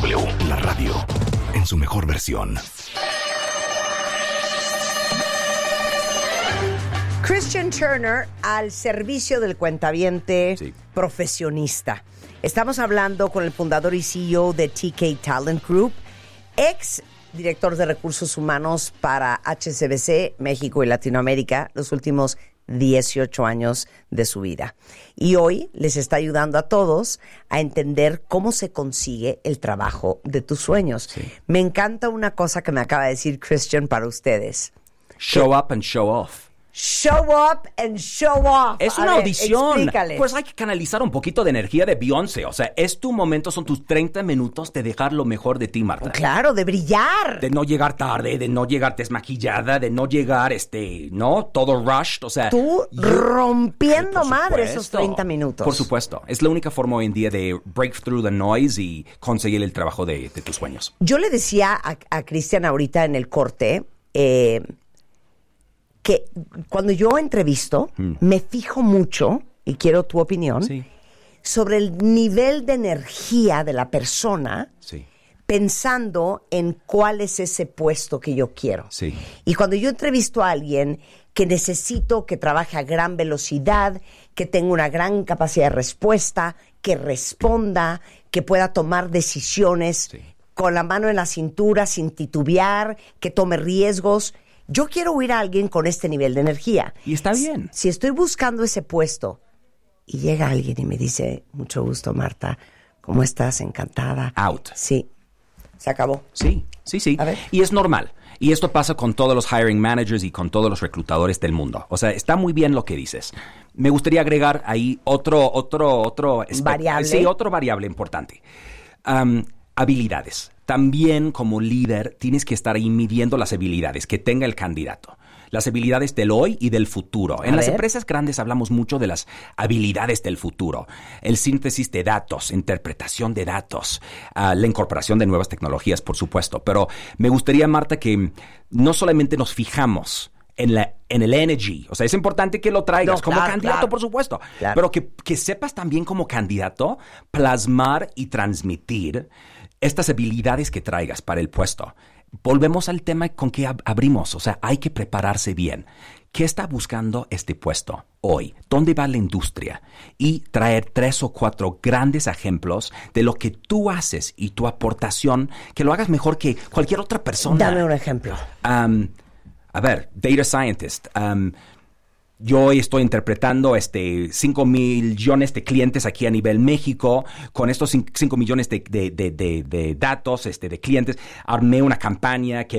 XW, la radio en su mejor versión. Christian Turner al servicio del cuentaviente profesionista. Estamos hablando con el fundador y CEO de TK Talent Group, ex director de recursos humanos para HSBC, México y Latinoamérica, los últimos 18 años de su vida. Y hoy les está ayudando a todos a entender cómo se consigue el trabajo de tus sueños. Sí. Me encanta una cosa que me acaba de decir Christian para ustedes. Show up and show off. Show up and show off. Es una audición. Explícale. Pues hay que canalizar un poquito de energía de Beyoncé. O sea, es tu momento, son tus 30 minutos de dejar lo mejor de ti, Marta. Claro, de brillar. De no llegar tarde, de no llegar desmaquillada, de no llegar, ¿no? Todo rushed. O sea, tú rompiendo madre esos 30 minutos. Por supuesto. Es la única forma hoy en día de break through the noise y conseguir el trabajo de tus sueños. Yo le decía a Cristian ahorita en el corte, que cuando yo entrevisto, me fijo mucho, y quiero tu opinión, sobre el nivel de energía de la persona, pensando en cuál es ese puesto que yo quiero. Sí. Y cuando yo entrevisto a alguien que necesito que trabaje a gran velocidad, que tenga una gran capacidad de respuesta, que responda, que pueda tomar decisiones con la mano en la cintura, sin titubear, que tome riesgos. Yo quiero oír a alguien con este nivel de energía. Y está bien. Si estoy buscando ese puesto y llega alguien y me dice, mucho gusto, Marta, ¿cómo estás? Encantada. Out. Sí. Se acabó. Sí. A ver. Y es normal. Y esto pasa con todos los hiring managers y con todos los reclutadores del mundo. O sea, está muy bien lo que dices. Me gustaría agregar ahí otro variable. Sí, otro variable importante. Habilidades. También como líder tienes que estar ahí midiendo las habilidades que tenga el candidato. Las habilidades del hoy y del futuro. En las empresas grandes hablamos mucho de las habilidades del futuro. El síntesis de datos, interpretación de datos, la incorporación de nuevas tecnologías, por supuesto. Pero me gustaría, Marta, que no solamente nos fijamos en el energy. O sea, es importante que lo traigas como candidato, por supuesto. Claro. Pero que sepas también como candidato plasmar y transmitir estas habilidades que traigas para el puesto. Volvemos al tema con que abrimos. O sea, hay que prepararse bien. ¿Qué está buscando este puesto hoy? ¿Dónde va la industria? Y traer 3 o 4 grandes ejemplos de lo que tú haces y tu aportación, que lo hagas mejor que cualquier otra persona. Dame un ejemplo. A ver, data scientist. Yo estoy interpretando 5 millones de clientes aquí a nivel México. Con estos 5 millones de datos, de clientes, armé una campaña que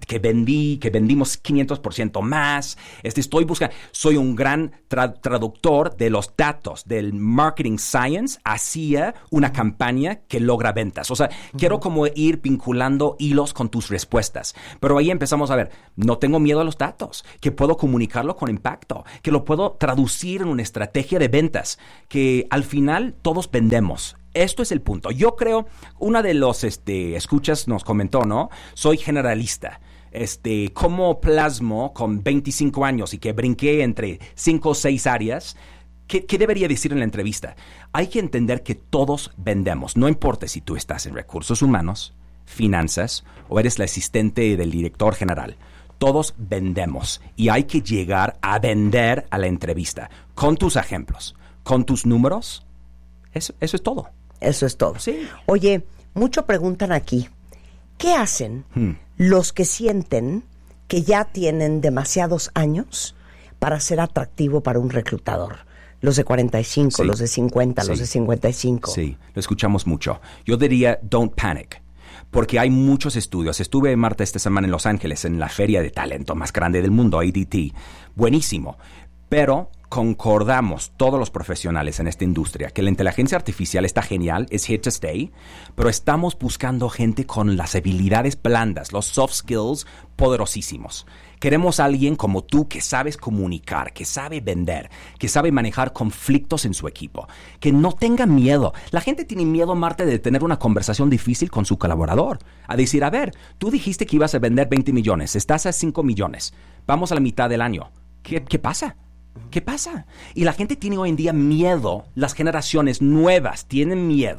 vendimos 500% más. Estoy buscando, soy un gran traductor de los datos del marketing science hacia una campaña que logra ventas. O sea, quiero como ir vinculando hilos con tus respuestas. Pero ahí empezamos a ver, no tengo miedo a los datos, que puedo comunicarlo con impacto, que lo puedo traducir en una estrategia de ventas, que al final todos vendemos. Esto es el punto. Yo creo, una de los escuchas nos comentó, ¿no? Soy generalista. ¿Cómo plasmo con 25 años y que brinqué entre 5 o 6 áreas? ¿Qué debería decir en la entrevista? Hay que entender que todos vendemos. No importa si tú estás en recursos humanos, finanzas o eres la asistente del director general. Todos vendemos y hay que llegar a vender a la entrevista con tus ejemplos, con tus números. Eso es todo. Eso es todo. Sí. Oye, mucho preguntan aquí, ¿qué hacen los que sienten que ya tienen demasiados años para ser atractivo para un reclutador? Los de 45, los de 50, los de 55. Sí, lo escuchamos mucho. Yo diría, don't panic. Porque hay muchos estudios. Estuve, Marta, esta semana en Los Ángeles, en la feria de talento más grande del mundo, ADT. Buenísimo. Pero concordamos todos los profesionales en esta industria que la inteligencia artificial está genial, es here to stay, pero estamos buscando gente con las habilidades blandas, los soft skills poderosísimos. Queremos a alguien como tú que sabes comunicar, que sabe vender, que sabe manejar conflictos en su equipo, que no tenga miedo. La gente tiene miedo, Marta, de tener una conversación difícil con su colaborador. A decir, a ver, tú dijiste que ibas a vender 20 millones, estás a 5 millones, vamos a la mitad del año. ¿Qué pasa? ¿Qué pasa? Y la gente tiene hoy en día miedo, las generaciones nuevas tienen miedo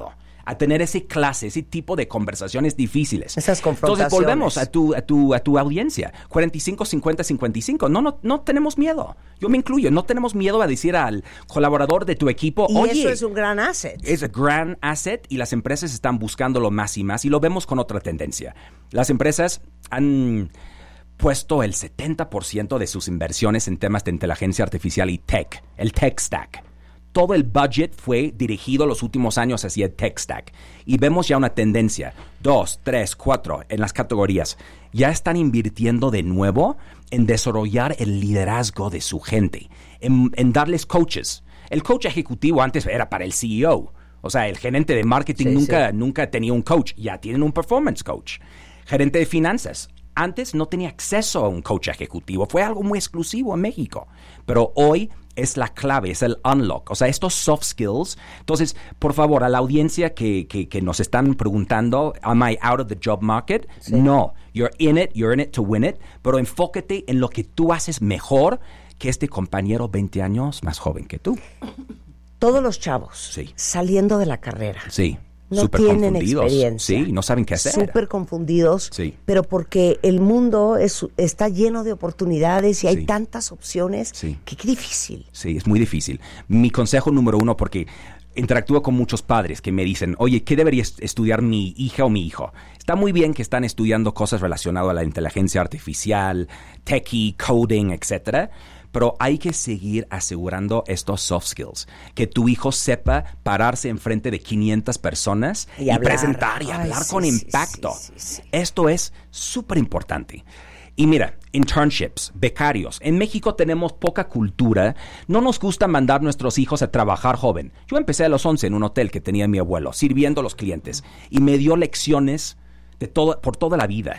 a tener ese tipo de conversaciones difíciles. Esas confrontaciones. Entonces volvemos a tu audiencia. 45, 50, 55. No tenemos miedo. Yo me incluyo. No tenemos miedo a decir al colaborador de tu equipo, y oye, eso es un gran asset. Es un gran asset y las empresas están buscándolo más y más y lo vemos con otra tendencia. Las empresas han puesto el 70% de sus inversiones en temas de inteligencia artificial y tech, el tech stack. Todo el budget fue dirigido los últimos años hacia el tech stack. Y vemos ya una tendencia, 2, 3, 4 en las categorías. Ya están invirtiendo de nuevo en desarrollar el liderazgo de su gente, en darles coaches. El coach ejecutivo antes era para el CEO. O sea, el gerente de marketing nunca tenía un coach. Ya tienen un performance coach. Gerente de finanzas. Antes no tenía acceso a un coach ejecutivo. Fue algo muy exclusivo en México. Pero hoy es la clave, es el unlock. O sea, estos soft skills. Entonces, por favor, a la audiencia que nos están preguntando, ¿am I out of the job market? Sí. No. You're in it to win it. Pero enfócate en lo que tú haces mejor que este compañero 20 años más joven que tú. Todos los chavos saliendo de la carrera. Sí. No súper tienen confundidos. experiencia. Sí, no saben qué hacer. Súper confundidos, pero porque el mundo está lleno de oportunidades y hay tantas opciones que qué difícil. Sí, es muy difícil. Mi consejo número 1, porque interactúo con muchos padres que me dicen, oye, ¿qué debería estudiar mi hija o mi hijo? Está muy bien que están estudiando cosas relacionadas a la inteligencia artificial, techie, coding, etcétera, pero hay que seguir asegurando estos soft skills. Que tu hijo sepa pararse enfrente de 500 personas y presentar y hablar con impacto. Sí. Esto es súper importante. Y mira, internships, becarios. En México tenemos poca cultura. No nos gusta mandar nuestros hijos a trabajar joven. Yo empecé a los 11 en un hotel que tenía mi abuelo, sirviendo a los clientes. Y me dio lecciones por toda la vida.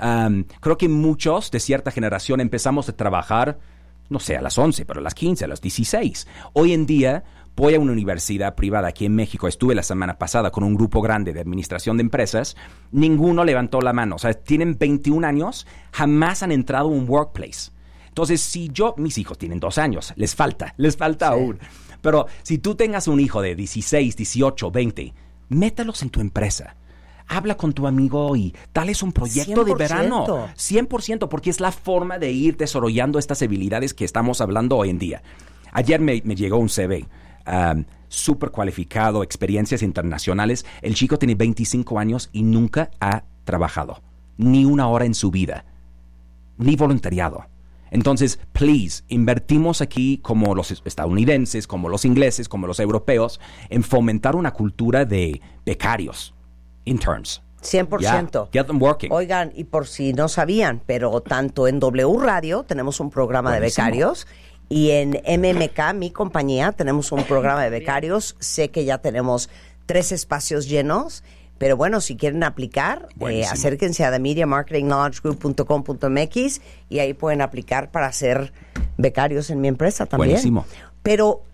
Creo que muchos de cierta generación empezamos a trabajar, no sé, a las 11, pero a las 15, a las 16. Hoy en día voy a una universidad privada aquí en México. Estuve la semana pasada con un grupo grande de administración de empresas. Ninguno levantó la mano. O sea, tienen 21 años, jamás han entrado a un workplace. Entonces, mis hijos tienen 2 años, les falta aún. Pero si tú tengas un hijo de 16, 18, 20, métalos en tu empresa. Habla con tu amigo y dales un proyecto 100%. De verano. 100%, porque es la forma de ir desarrollando estas habilidades que estamos hablando hoy en día. Ayer me llegó un CV súper cualificado, experiencias internacionales. El chico tiene 25 años y nunca ha trabajado. Ni una hora en su vida. Ni voluntariado. Entonces, please, invertimos aquí como los estadounidenses, como los ingleses, como los europeos, en fomentar una cultura de becarios. Interns. 100%. Get them working. Oigan, y por si no sabían, pero tanto en W Radio tenemos un programa de becarios y en MMK, mi compañía, tenemos un programa de becarios. Sé que ya tenemos 3 espacios llenos, pero bueno, si quieren aplicar, acérquense a themediamarketingknowledgegroup.com.mx y ahí pueden aplicar para ser becarios en mi empresa también. Buenísimo. Pero,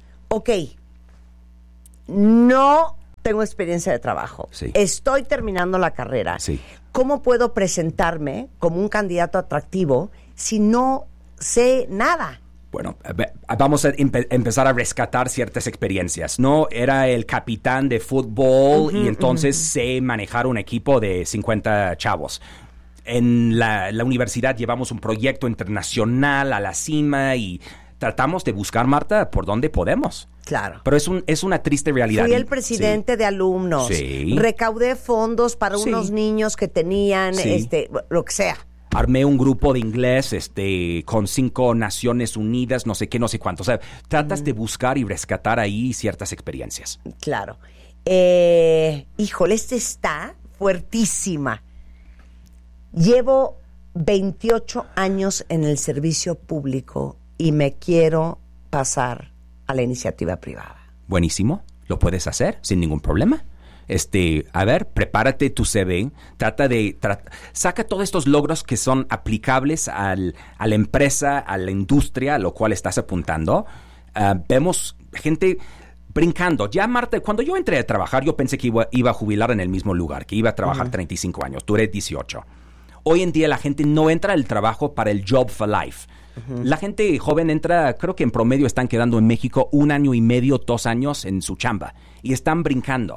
no tengo experiencia de trabajo. Sí. Estoy terminando la carrera. Sí. ¿Cómo puedo presentarme como un candidato atractivo si no sé nada? Bueno, vamos a empezar a rescatar ciertas experiencias. No era el capitán de fútbol y entonces sé manejar un equipo de 50 chavos. En la universidad llevamos un proyecto internacional a la cima y tratamos de buscar, Marta, por donde podemos. Claro. Pero es una triste realidad. Fui el presidente de alumnos. Sí. Recaudé fondos para unos niños que tenían, lo que sea. Armé un grupo de inglés con 5 Naciones Unidas, no sé qué, no sé cuánto. O sea, tratas de buscar y rescatar ahí ciertas experiencias. Claro. Híjole, está fuertísima. Llevo 28 años en el servicio público y me quiero pasar a la iniciativa privada. Buenísimo. Lo puedes hacer sin ningún problema. A ver, prepárate tu CV, saca todos estos logros que son aplicables a la empresa, a la industria a lo cual estás apuntando. Vemos gente brincando. Ya, Marta, cuando yo entré a trabajar, yo pensé que iba a jubilar en el mismo lugar, que iba a trabajar 35 años. Tú eres 18. Hoy en día la gente no entra al trabajo para el job for life. La gente joven entra, creo que en promedio están quedando en México 1 año y medio, 2 años en su chamba y están brincando.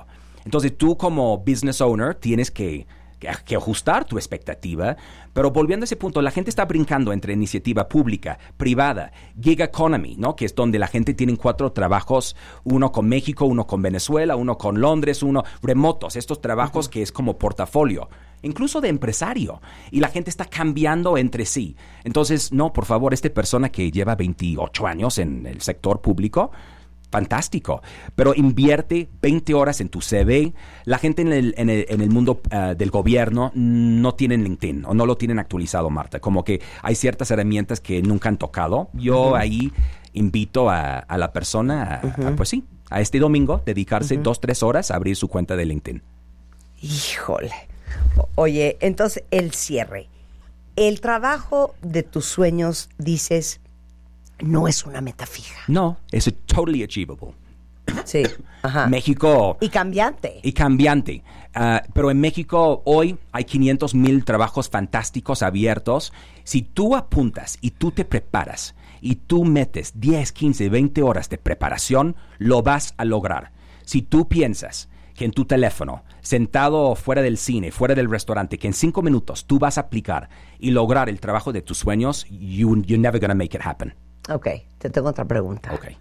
Entonces tú como business owner tienes que ajustar tu expectativa, pero volviendo a ese punto, la gente está brincando entre iniciativa pública, privada, gig economy, ¿no? Que es donde la gente tiene 4 trabajos, uno con México, uno con Venezuela, uno con Londres, uno remotos, estos trabajos que es como portafolio, incluso de empresario, y la gente está cambiando entre sí. Entonces, no, por favor, esta persona que lleva 28 años en el sector público, fantástico, pero invierte 20 horas en tu CV. La gente en el mundo del gobierno no tienen LinkedIn o no lo tienen actualizado, Marta. Como que hay ciertas herramientas que nunca han tocado. Yo ahí invito a la persona pues sí, a este domingo dedicarse 2-3 horas a abrir su cuenta de LinkedIn. Híjole. Oye, entonces el cierre. El trabajo de tus sueños, dices, no es una meta fija. No, es totally achievable. Sí, ajá. México... Y cambiante. Pero en México hoy hay 500,000 trabajos fantásticos abiertos. Si tú apuntas y tú te preparas y tú metes 10, 15, 20 horas de preparación, lo vas a lograr. Si tú piensas que en tu teléfono, sentado fuera del cine, fuera del restaurante, que en 5 minutos tú vas a aplicar y lograr el trabajo de tus sueños, you're never gonna make it happen. Ok, te tengo otra pregunta. Ok.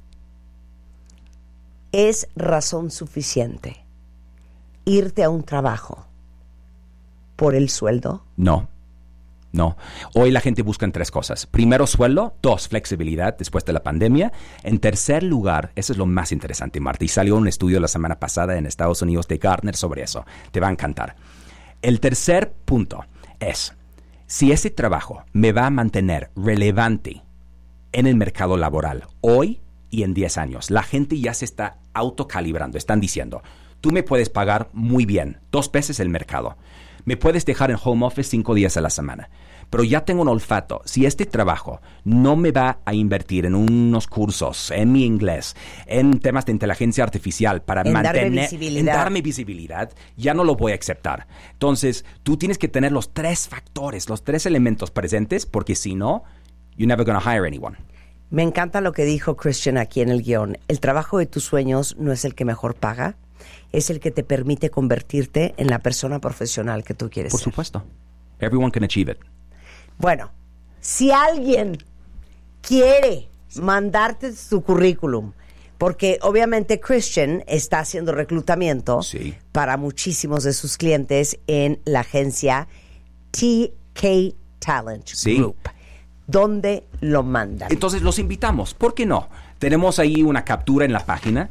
¿Es razón suficiente irte a un trabajo por el sueldo? No. Hoy la gente busca en 3 cosas. Primero, sueldo. 2, flexibilidad después de la pandemia. En tercer lugar, eso es lo más interesante, Marta, y salió un estudio la semana pasada en Estados Unidos de Gartner sobre eso. Te va a encantar. El tercer punto es, si ese trabajo me va a mantener relevante en el mercado laboral hoy y en 10 años. La gente ya se está autocalibrando. Están diciendo, tú me puedes pagar muy bien, 2 veces el mercado. Me puedes dejar en home office 5 días a la semana. Pero ya tengo un olfato. Si este trabajo no me va a invertir en unos cursos, en mi inglés, en temas de inteligencia artificial para darme visibilidad, ya no lo voy a aceptar. Entonces, tú tienes que tener los 3 factores, los 3 elementos presentes, porque si no, you're never going to hire anyone. Me encanta lo que dijo Christian aquí en el guión. El trabajo de tus sueños no es el que mejor paga, es el que te permite convertirte en la persona profesional que tú quieres ser. Por supuesto. Everyone can achieve it. Bueno, si alguien quiere mandarte su currículum, porque obviamente Christian está haciendo reclutamiento para muchísimos de sus clientes en la agencia TK Talent Group. ¿Dónde lo mandan? Entonces los invitamos. ¿Por qué no? Tenemos ahí una captura en la página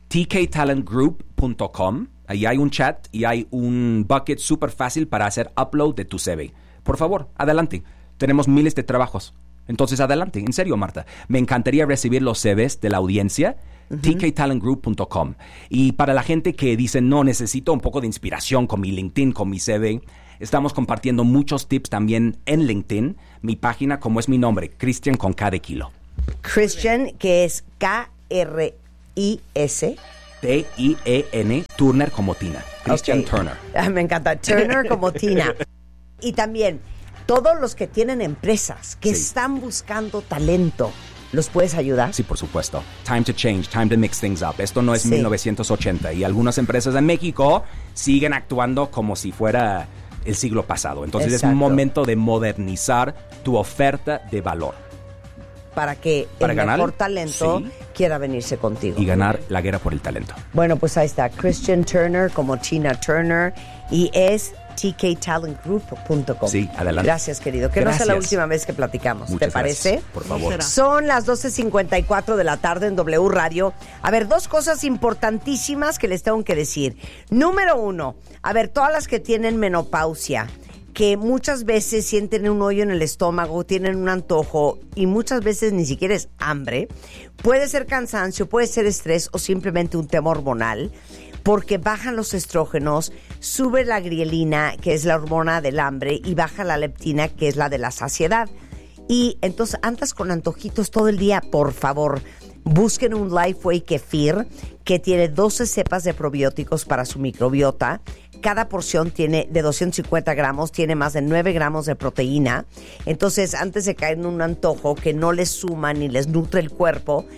tktalentgroup.com. Ahí hay un chat y hay un bucket súper fácil para hacer upload de tu CV. Por favor, adelante. Tenemos miles de trabajos. Entonces, adelante. En serio, Marta. Me encantaría recibir los CVs de la audiencia. tktalentgroup.com. Y para la gente que dice, no, necesito un poco de inspiración con mi LinkedIn, con mi CV, estamos compartiendo muchos tips también en LinkedIn. Mi página, como es mi nombre, Christian con K de kilo. Christian, que es K-R-I-S. T-I-E-N, Turner como Tina. Christian Turner. Me encanta, Turner como Tina. Y también, todos los que tienen empresas que están buscando talento, ¿los puedes ayudar? Sí, por supuesto. Time to change, time to mix things up. Esto no es 1980 y algunas empresas en México siguen actuando como si fuera el siglo pasado. Entonces es un momento de modernizar tu oferta de valor. Para que el mejor talento quiera venirse contigo. Y ganar la guerra por el talento. Bueno, pues ahí está. Christian Turner como Tina Turner. Y es tktalentgroup.com. Sí, adelante. Gracias, querido. Que no sea la última vez que platicamos. Muchas ¿Te parece? Gracias. Por favor. Son las 12:54 de la tarde en W Radio. A ver, 2 cosas importantísimas que les tengo que decir. Número 1, a ver, todas las que tienen menopausia, que muchas veces sienten un hoyo en el estómago, tienen un antojo y muchas veces ni siquiera es hambre. Puede ser cansancio, puede ser estrés o simplemente un tema hormonal, porque bajan los estrógenos, sube la glielina, que es la hormona del hambre, y baja la leptina, que es la de la saciedad. Y entonces andas con antojitos todo el día, por favor, busquen un Lifeway Kefir que tiene 12 cepas de probióticos para su microbiota. Cada porción tiene de 250 gramos, tiene más de 9 gramos de proteína. Entonces, antes de caer en un antojo que no les suma ni les nutre el cuerpo,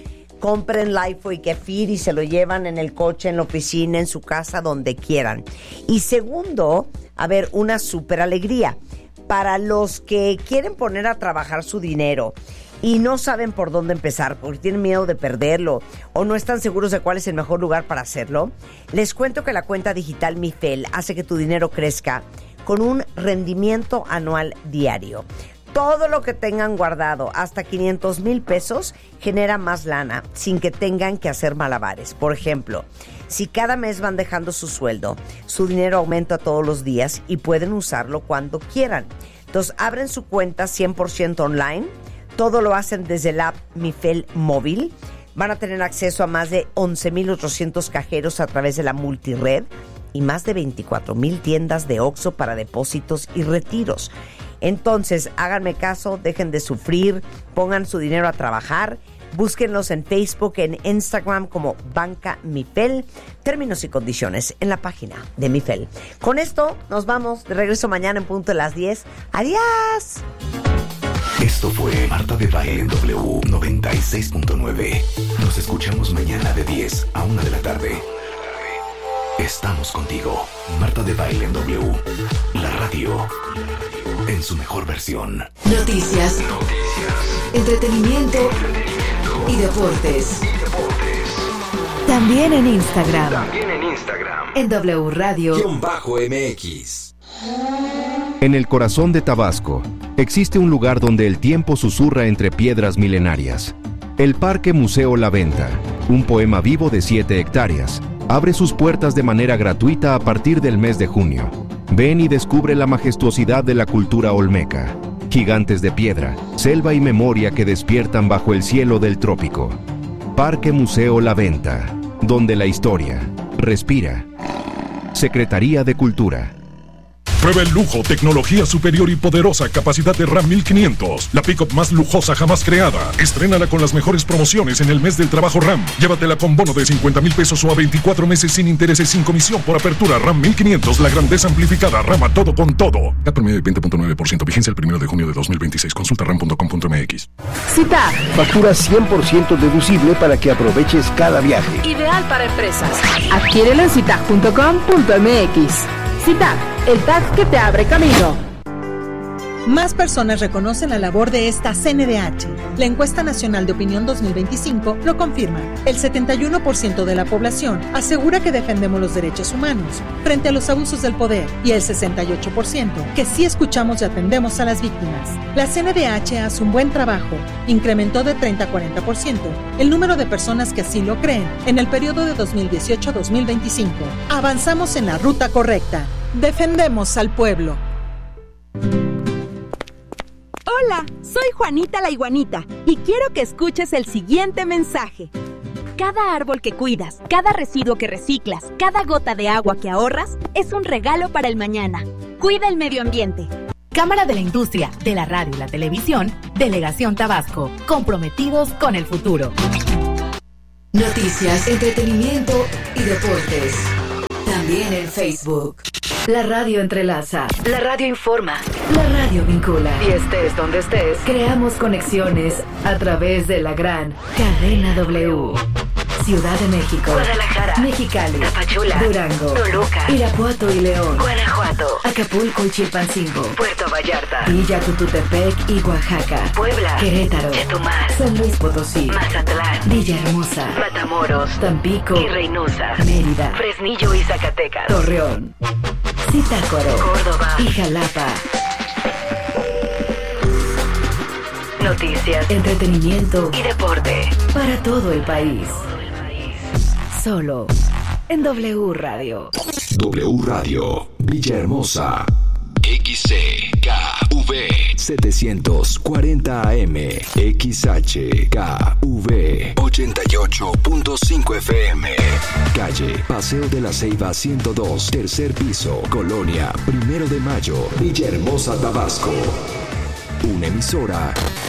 compren Lifeway Kefir y se lo llevan en el coche, en la oficina, en su casa, donde quieran. Y segundo, a ver, una súper alegría. Para los que quieren poner a trabajar su dinero y no saben por dónde empezar, porque tienen miedo de perderlo o no están seguros de cuál es el mejor lugar para hacerlo, les cuento que la cuenta digital MiFel hace que tu dinero crezca con un rendimiento anual diario. Todo lo que tengan guardado, hasta 500,000 pesos, genera más lana sin que tengan que hacer malabares. Por ejemplo, si cada mes van dejando su sueldo, su dinero aumenta todos los días y pueden usarlo cuando quieran. Entonces, abren su cuenta 100% online. Todo lo hacen desde la app MiFel móvil. Van a tener acceso a más de 11,800 cajeros a través de la multired y más de 24,000 tiendas de Oxxo para depósitos y retiros. Entonces, háganme caso, dejen de sufrir, pongan su dinero a trabajar. Búsquenlos en Facebook, en Instagram como Banca MiFel. Términos y condiciones en la página de MiFel. Con esto nos vamos. De regreso mañana en punto de las 10. ¡Adiós! Esto fue Marta de Baile en W 96.9. Nos escuchamos mañana de 10 a 1 de la tarde. Estamos contigo. Marta de Baile en W. La radio en su mejor versión. Noticias. Entretenimiento y deportes. También en Instagram. En W Radio-MX. En el corazón de Tabasco, existe un lugar donde el tiempo susurra entre piedras milenarias. El Parque Museo La Venta, un poema vivo de 7 hectáreas, abre sus puertas de manera gratuita a partir del mes de junio. Ven y descubre la majestuosidad de la cultura olmeca. Gigantes de piedra, selva y memoria que despiertan bajo el cielo del trópico. Parque Museo La Venta, donde la historia respira. Secretaría de Cultura. Prueba el lujo, tecnología superior y poderosa capacidad de Ram 1500. La pick-up más lujosa jamás creada. Estrénala con las mejores promociones en el mes del trabajo Ram. Llévatela con bono de 50,000 pesos o a 24 meses sin intereses, sin comisión por apertura. Ram 1500, la grandeza amplificada. Rama todo con todo. CAT promedio de 20.9%. Vigencia el 1 de junio de 2026. Consulta ram.com.mx. Cita. Factura 100% deducible para que aproveches cada viaje. Ideal para empresas. Adquiérelo en citag.com.mx. Citag, el tag que te abre camino. Más personas reconocen la labor de esta CNDH. La encuesta nacional de opinión 2025 lo confirma. El 71% de la población asegura que defendemos los derechos humanos frente a los abusos del poder y el 68% que sí escuchamos y atendemos a las víctimas. La CNDH hace un buen trabajo. Incrementó de 30 a 40% el número de personas que así lo creen en el periodo de 2018 a 2025. Avanzamos en la ruta correcta. Defendemos al pueblo. Hola, soy Juanita la Iguanita y quiero que escuches el siguiente mensaje. Cada árbol que cuidas, cada residuo que reciclas, cada gota de agua que ahorras es un regalo para el mañana. Cuida el medio ambiente. Cámara de la Industria, de la Radio y la Televisión, Delegación Tabasco, comprometidos con el futuro. Noticias, entretenimiento y deportes. También en Facebook. La radio entrelaza. La radio informa. La radio vincula. Y estés donde estés, creamos conexiones a través de la gran Cadena W. Ciudad de México, Guadalajara, Mexicali, Tapachula, Durango, Toluca, Irapuato y León, Guanajuato, Acapulco y Chilpancingo, Puerto Vallarta, Villa Tututepec y Oaxaca, Puebla, Querétaro, Chetumal, San Luis Potosí, Mazatlán, Villahermosa, Matamoros, Tampico y Reynosa, Mérida, Fresnillo y Zacatecas, Torreón, Zitácuaro, Córdoba y Jalapa. Noticias, entretenimiento y deporte para todo el país. Solo en W Radio. W Radio, Villahermosa. XCKV 740 AM. XHKV 88.5 FM. Calle Paseo de la Ceiba 102, tercer piso, Colonia 1 de Mayo, Villahermosa, Tabasco. Una emisora